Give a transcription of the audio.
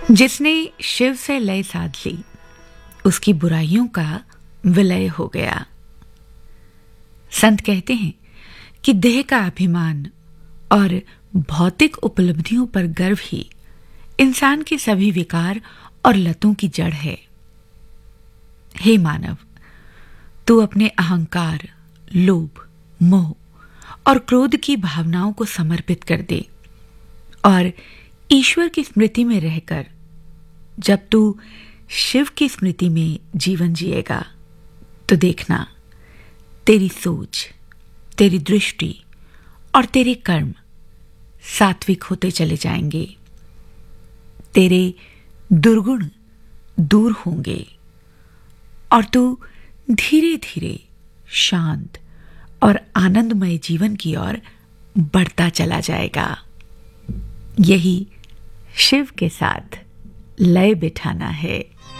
जिसने शिव से लय साध ली, उसकी बुराइयों का विलय हो गया। संत कहते हैं कि देह का अभिमान और भौतिक उपलब्धियों पर गर्व ही इंसान के सभी विकार और लतों की जड़ है। हे मानव, तू अपने अहंकार, लोभ, मोह और क्रोध की भावनाओं को समर्पित कर दे और ईश्वर की स्मृति में रहकर जब तू शिव की स्मृति में जीवन जिएगा तो देखना, तेरी सोच, तेरी दृष्टि और तेरे कर्म सात्विक होते चले जाएंगे। तेरे दुर्गुण दूर होंगे और तू धीरे धीरे शांत और आनंदमय जीवन की ओर बढ़ता चला जाएगा। यही शिव के साथ लय बिठाना है।